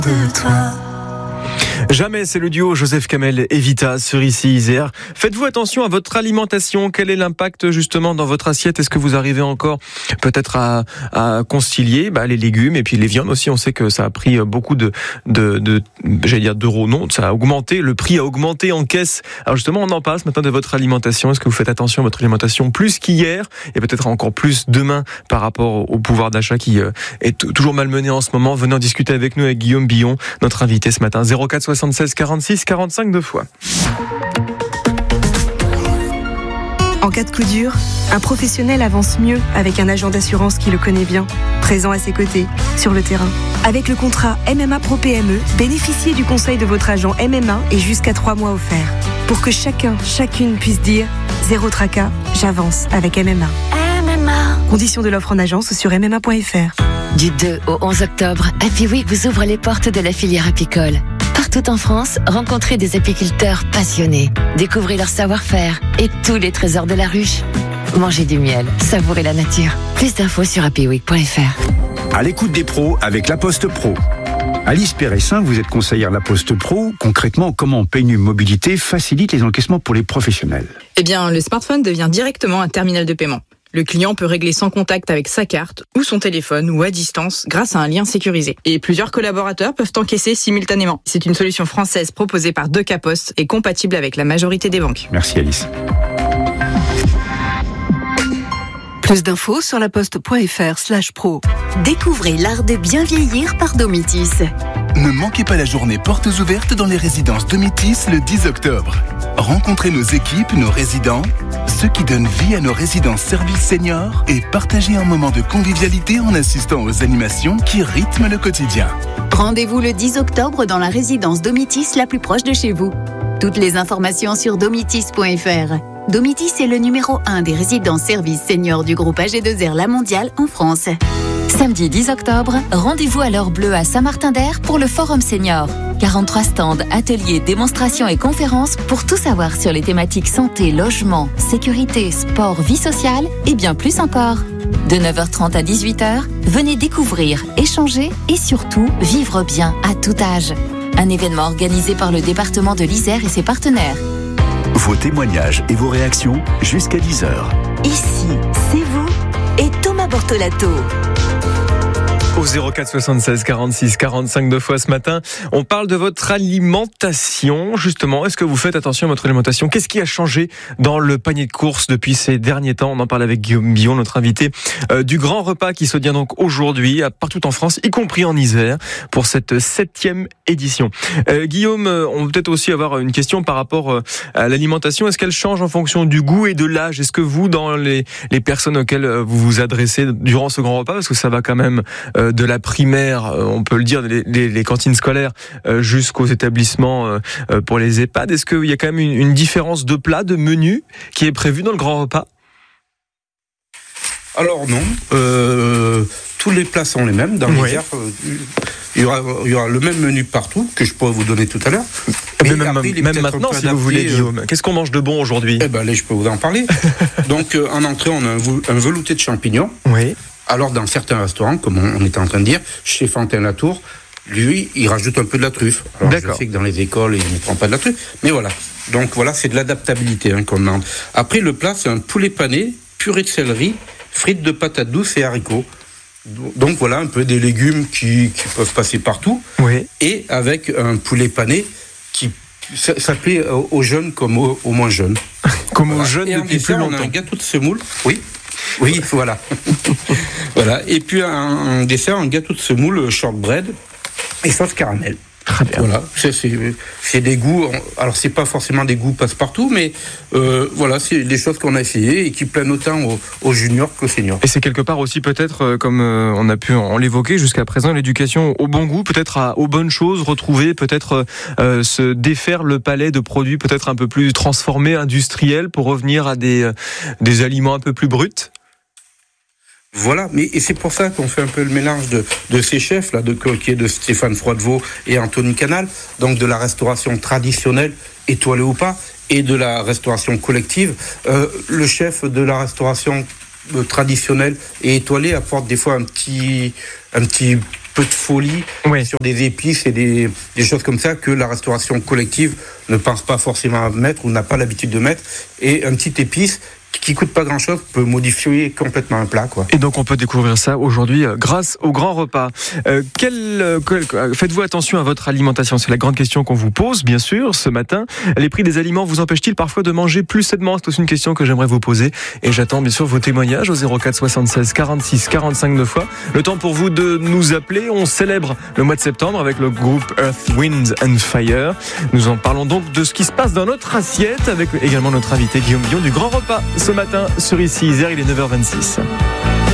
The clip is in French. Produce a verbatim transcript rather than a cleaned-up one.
de toi. Jamais, c'est le duo Joseph Kamel et Vita sur Ici Isère. Faites-vous attention à votre alimentation. Quel est l'impact justement dans votre assiette? Est-ce que vous arrivez encore peut-être à, à concilier bah, les légumes et puis les viandes aussi? On sait que ça a pris beaucoup de, de, de j'allais dire d'euros. Non, ça a augmenté. Le prix a augmenté en caisse. Alors justement, on en parle ce matin de votre alimentation. Est-ce que vous faites attention à votre alimentation plus qu'hier et peut-être encore plus demain par rapport au pouvoir d'achat qui est toujours malmené en ce moment? Venez en discuter avec nous avec Guillaume Billon, notre invité ce matin. zéro quatre soixante-seize quarante-six quarante-cinq deux fois. En cas de coup dur, un professionnel avance mieux avec un agent d'assurance qui le connaît bien, présent à ses côtés, sur le terrain. Avec le contrat M M A Pro P M E, bénéficiez du conseil de votre agent M M A et jusqu'à trois mois offerts. Pour que chacun, chacune puisse dire « Zéro tracas, j'avance avec M M A ». M M A. Conditions de l'offre en agence sur m m a point f r. Du deux au onze octobre, Happy Week vous ouvre les portes de la filière apicole. Partout en France, rencontrez des apiculteurs passionnés. Découvrez leur savoir-faire et tous les trésors de la ruche. Mangez du miel, savourez la nature. Plus d'infos sur happy week point f r. À l'écoute des pros avec La Poste Pro. Alice Péressin, vous êtes conseillère La Poste Pro. Concrètement, comment P N U Mobilité facilite les encaissements pour les professionnels? Eh bien, le smartphone devient directement un terminal de paiement. Le client peut régler sans contact avec sa carte ou son téléphone ou à distance grâce à un lien sécurisé. Et plusieurs collaborateurs peuvent encaisser simultanément. C'est une solution française proposée par Deux K Post et compatible avec la majorité des banques. Merci Alice. Plus d'infos sur laposte point f r slash pro. Découvrez l'art de bien vieillir par Domitis. Ne manquez pas la journée portes ouvertes dans les résidences Domitis le dix octobre. Rencontrez nos équipes, nos résidents, ceux qui donnent vie à nos résidences services seniors et partagez un moment de convivialité en assistant aux animations qui rythment le quotidien. Rendez-vous le dix octobre dans la résidence Domitis la plus proche de chez vous. Toutes les informations sur domitis point f r. Domitis est le numéro un des résidences services seniors du groupe A G deux R La Mondiale en France. Samedi dix octobre, rendez-vous à l'heure bleue à Saint-Martin-d'Air pour le Forum Senior. quarante-trois stands, ateliers, démonstrations et conférences pour tout savoir sur les thématiques santé, logement, sécurité, sport, vie sociale et bien plus encore. De neuf heures trente à dix-huit heures, venez découvrir, échanger et surtout vivre bien à tout âge. Un événement organisé par le département de l'Isère et ses partenaires. Vos témoignages et vos réactions jusqu'à dix heures. Ici, c'est vous et Thomas Bortolato. Au zéro quatre soixante-seize quarante-six quarante-cinq deux fois ce matin, on parle de votre alimentation. Justement, est-ce que vous faites attention à votre alimentation? Qu'est-ce qui a changé dans le panier de courses depuis ces derniers temps? On en parle avec Guillaume Billon, notre invité euh, du grand repas qui se tient donc aujourd'hui partout en France, y compris en Isère, pour cette septième édition. Euh, Guillaume, on peut peut-être aussi avoir une question par rapport à l'alimentation. Est-ce qu'elle change en fonction du goût et de l'âge? Est-ce que vous, dans les, les personnes auxquelles vous vous adressez durant ce grand repas, parce que ça va quand même euh, de la primaire, on peut le dire, les, les, les cantines scolaires jusqu'aux établissements pour les EHPAD. Est-ce qu'il y a quand même une, une différence de plat, de menu qui est prévue dans le grand repas? Alors non, euh, tous les plats sont les mêmes. Dans oui. l'hiver, euh, il, y aura, il y aura le même menu partout que je pourrais vous donner tout à l'heure. Mais même, après, même maintenant, si adapté, vous voulez, Guillaume. Euh, Qu'est-ce qu'on mange de bon aujourd'hui? Eh ben, allez, je peux vous en parler. Donc, euh, en entrée, on a un, un velouté de champignons. Oui. Alors, dans certains restaurants, comme on était en train de dire, chez Fantin-Latour, lui, il rajoute un peu de la truffe. Alors, D'accord. Je sais que dans les écoles, ils ne mettront pas de la truffe, mais voilà. Donc, voilà, c'est de l'adaptabilité hein, qu'on demande. Après, le plat, c'est un poulet pané, purée de céleri, frites de patates douces et haricots. Donc, voilà, un peu des légumes qui, qui peuvent passer partout. Oui. Et avec un poulet pané qui s'appelait aux jeunes comme aux, aux moins jeunes. Comme voilà. aux jeunes et depuis plus longtemps. On a un gâteau de semoule. Oui. Oui, voilà. Voilà. Et puis un, un dessert, un gâteau de semoule shortbread et sauce caramel. Très bien. Voilà, c'est, c'est, c'est des goûts. Alors c'est pas forcément des goûts passe-partout, mais euh, voilà, c'est des choses qu'on a essayées et qui plaisent autant aux, aux juniors qu'aux seniors. Et c'est quelque part aussi peut-être, euh, comme euh, on a pu en l'évoquer jusqu'à présent, l'éducation au bon goût, peut-être à, aux bonnes choses, retrouver peut-être euh, se défaire le palais de produits peut-être un peu plus transformés, industriels, pour revenir à des euh, des aliments un peu plus bruts. Voilà, mais et c'est pour ça qu'on fait un peu le mélange de, de ces chefs là, de qui est de Stéphane Froidevaux et Anthony Canal, donc de la restauration traditionnelle, étoilée ou pas, et de la restauration collective. Euh, le chef de la restauration euh, traditionnelle et étoilée apporte des fois un petit, un petit peu de folie oui. sur des épices et des, des choses comme ça que la restauration collective ne pense pas forcément à mettre ou n'a pas l'habitude de mettre. Et un petit épice qui coûte pas grand-chose peut modifier complètement un plat, quoi. Et donc on peut découvrir ça aujourd'hui euh, grâce au grand repas. Euh, quel, euh, quel, faites-vous attention à votre alimentation ? C'est la grande question qu'on vous pose, bien sûr, ce matin. Les prix des aliments vous empêchent-ils parfois de manger plus sainement ? C'est aussi une question que j'aimerais vous poser. Et j'attends bien sûr vos témoignages au zéro quatre soixante-seize quarante-six quarante-cinq deux fois. Le temps pour vous de nous appeler. On célèbre le mois de septembre avec le groupe Earth, Wind and Fire. Nous en parlons donc de ce qui se passe dans notre assiette avec également notre invité Guillaume Bion du grand repas. Ce matin sur Ici Isère, il est neuf heures vingt-six.